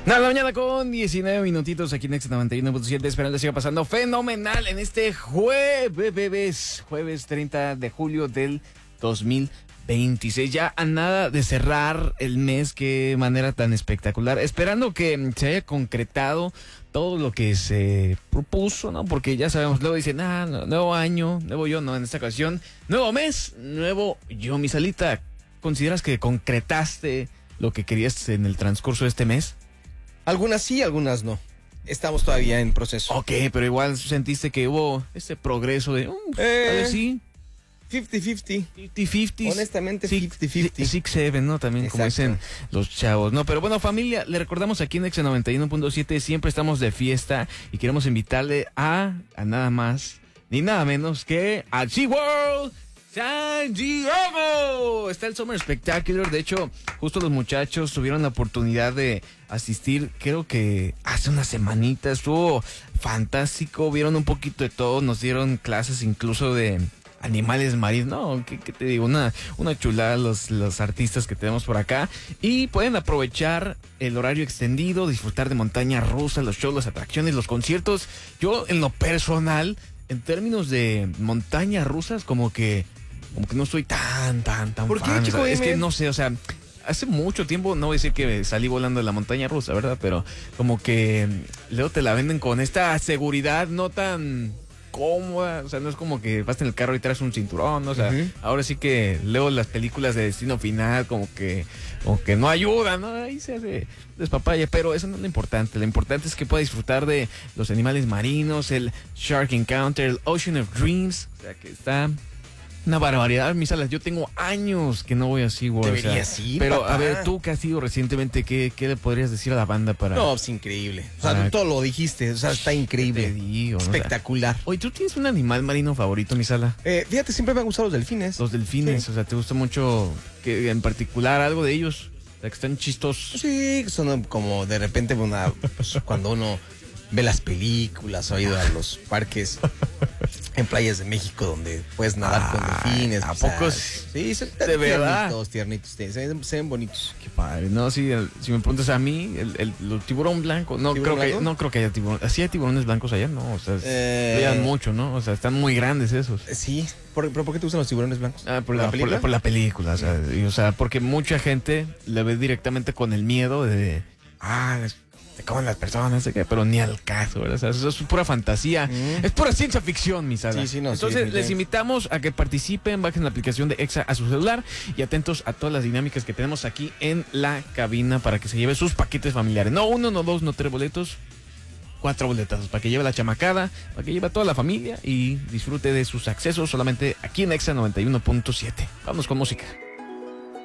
9 de la mañana con 19 minutitos aquí en Exa 91.7. Esperando que siga pasando fenomenal en este jueves 30 de julio del 2026. Ya a nada de cerrar el mes, qué manera tan espectacular. Esperando que se haya concretado todo lo que se propuso, ¿no? Porque ya sabemos, luego dicen, nuevo año, nuevo yo, no, en esta ocasión, nuevo mes, nuevo yo. Misalita, ¿consideras que concretaste lo que querías en el transcurso de este mes? Algunas sí, algunas no. Estamos todavía en proceso. Ok, pero igual sentiste que hubo ese progreso de... tal vez sí. 50-50. 50-50. Honestamente, 50-50. 6-7, ¿no? También, exacto, como dicen los chavos, ¿no? Pero bueno, familia, le recordamos aquí en Exa 91.7, siempre estamos de fiesta y queremos invitarle a nada más ni nada menos que a SeaWorld San Diego. Está el Summer Spectacular. De hecho, justo los muchachos tuvieron la oportunidad de asistir, creo que hace una semanita. Estuvo fantástico, vieron un poquito de todo, nos dieron clases incluso de animales marinos. No, ¿qué te digo? Una chulada los artistas que tenemos por acá. Y pueden aprovechar el horario extendido, disfrutar de montañas rusas, los shows, las atracciones, los conciertos. Yo, en lo personal, en términos de montañas rusas, como que no soy tan ¿Por fan. qué, chico? O sea, es que no sé, o sea, hace mucho tiempo, no voy a decir que salí volando de la montaña rusa, ¿verdad? Pero como que luego te la venden con esta seguridad no tan cómoda. O sea, no es como que vas en el carro y traes un cinturón, ¿no? O sea, ahora sí que leo las películas de Destino Final como que no ayudan, ¿no? Ahí se hace despapaya, pero eso no es lo importante. Lo importante es que pueda disfrutar de los animales marinos, el Shark Encounter, el Ocean of Dreams. O sea, que está una barbaridad, mis alas. Yo tengo años que no voy a SeaWorld. Deberías ir, pero papá. a ver, tú que has ido recientemente, ¿qué le podrías decir a la banda para...? No, es increíble. O sea, todo lo dijiste. O sea, está increíble. Te digo, espectacular. O sea, oye, ¿tú tienes un animal marino favorito, Misala? Fíjate, siempre me han gustado los delfines. Los delfines, sí. O sea, ¿te gusta mucho que en particular algo de ellos? O sea, que están chistosos. Sí, son como de repente pues, cuando uno ve las películas o ha ido a los parques en playas de México donde puedes nadar con delfines. ¿A poco? Sí, de verdad. Tiernitos, se ven bonitos. Qué padre. No, sí, si me preguntas a mí, el tiburón blanco, no creo que haya tiburón. ¿Así hay tiburones blancos allá? No, o sea, vean mucho, ¿no? O sea, están muy grandes esos. Sí, ¿pero por qué te gustan los tiburones blancos? Por la película, o sea, porque mucha gente le ve directamente con el miedo de te comen las personas, no sé qué, pero ni al caso, ¿verdad? O sea, eso es pura fantasía, es pura ciencia ficción, mis alas. Sí, no, entonces, les invitamos a que participen, bajen la aplicación de Exa a su celular y atentos a todas las dinámicas que tenemos aquí en la cabina para que se lleve sus paquetes familiares. No 1, no 2, no 3 boletos, 4 boletos, para que lleve la chamacada, para que lleve a toda la familia y disfrute de sus accesos solamente aquí en Exa 91.7. Vamos con música.